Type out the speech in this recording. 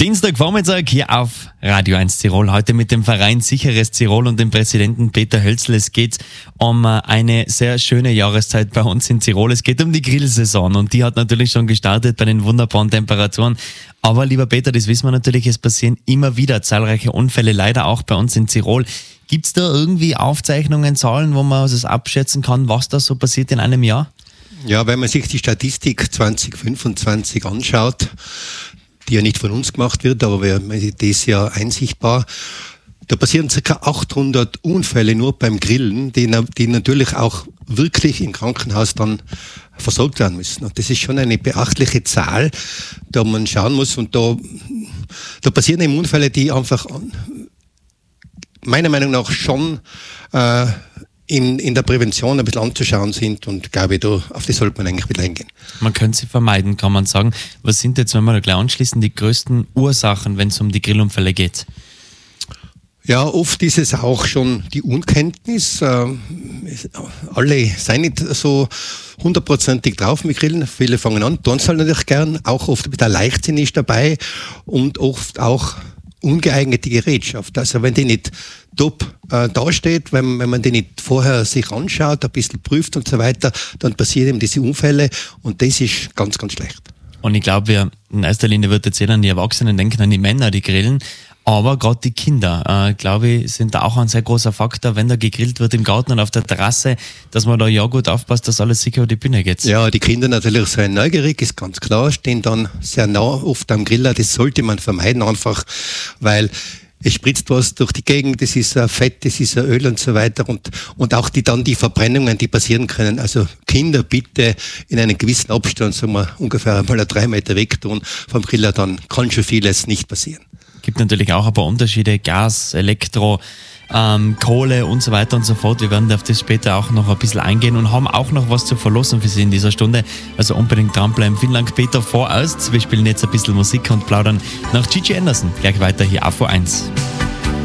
Dienstagvormittag hier auf Radio 1 Tirol. Heute mit dem Verein Sicheres Tirol und dem Präsidenten Peter Hölzl. Es geht um eine sehr schöne Jahreszeit bei uns in Tirol. Es geht um die Grillsaison und die hat natürlich schon gestartet bei den wunderbaren Temperaturen. Aber lieber Peter, das wissen wir natürlich, es passieren immer wieder zahlreiche Unfälle, leider auch bei uns in Tirol. Gibt es da irgendwie Aufzeichnungen, Zahlen, wo man es abschätzen kann, was da so passiert in einem Jahr? Ja, wenn man sich die Statistik 2025 anschaut, die ja nicht von uns gemacht wird, aber wir haben das Jahr einsichtbar, da passieren ca. 800 Unfälle nur beim Grillen, die natürlich auch wirklich im Krankenhaus dann versorgt werden müssen. Und das ist schon eine beachtliche Zahl, da man schauen muss. Und da passieren eben Unfälle, die einfach meiner Meinung nach schon in der Prävention ein bisschen anzuschauen sind, und glaube ich, auf das sollte man eigentlich wieder eingehen. Man könnte sie vermeiden, kann man sagen. Was sind jetzt, wenn wir da gleich anschließen, die größten Ursachen, wenn es um die Grillunfälle geht? Ja, oft ist es auch schon die Unkenntnis. Alle seien nicht so 100%ig drauf mit Grillen. Viele fangen an, tun es halt natürlich gern. Auch oft ein bisschen Leichtsinn ist dabei und oft auch ungeeignete Gerätschaft. Also wenn die nicht top dasteht, wenn man die nicht vorher sich anschaut, ein bisschen prüft und so weiter, dann passieren eben diese Unfälle und das ist ganz, ganz schlecht. Und ich glaube, in erster Linie wird jetzt jeder an die Erwachsenen denken, an die Männer, die grillen. Aber gerade die Kinder, glaube ich, sind da auch ein sehr großer Faktor, wenn da gegrillt wird im Garten und auf der Terrasse, dass man da ja gut aufpasst, dass alles sicher über die Bühne geht. Ja, die Kinder natürlich sehr neugierig, ist ganz klar, stehen dann sehr nah oft am Griller. Das sollte man vermeiden einfach, weil es spritzt was durch die Gegend, das ist Fett, das ist Öl und so weiter und auch die Verbrennungen, die passieren können. Also Kinder bitte in einem gewissen Abstand, sagen wir ungefähr einmal 3 Meter weg tun vom Griller, dann kann schon vieles nicht passieren. Gibt natürlich auch ein paar Unterschiede, Gas, Elektro, Kohle und so weiter und so fort. Wir werden auf das später auch noch ein bisschen eingehen und haben auch noch was zu verlosen für Sie in dieser Stunde. Also unbedingt dranbleiben. Vielen Dank, Peter, voraus. Wir spielen jetzt ein bisschen Musik und plaudern nach Gigi Anderson. Gleich weiter hier auf 1.